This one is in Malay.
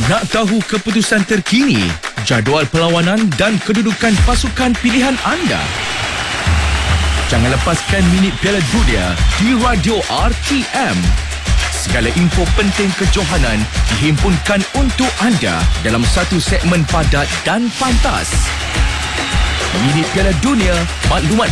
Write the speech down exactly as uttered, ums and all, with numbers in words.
Nak tahu keputusan terkini, jadual perlawanan dan kedudukan pasukan pilihan anda? Jangan lepaskan minit Piala Dunia di Radio R T M. Segala info penting kejohanan dihimpunkan untuk anda dalam satu segmen padat dan pantas. Minit Piala Dunia, maklumat